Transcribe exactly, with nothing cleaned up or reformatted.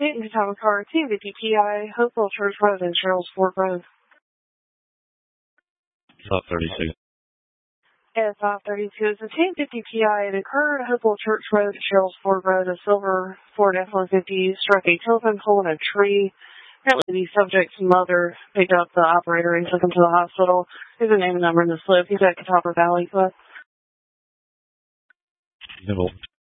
Dayton Catawba car, T fifty P I, Hopewell Church Road and Cheryl's Ford Road. five thirty-two. At five thirty-two is a T fifty P I. It occurred at Hopewell Church Road, Cheryl's Ford Road. A silver Ford F one fifty struck a telephone pole in a tree. Apparently the subject's mother picked up the operator and took him to the hospital. There's a name and number in the slip. He's at Catawba Valley Club. Nibble.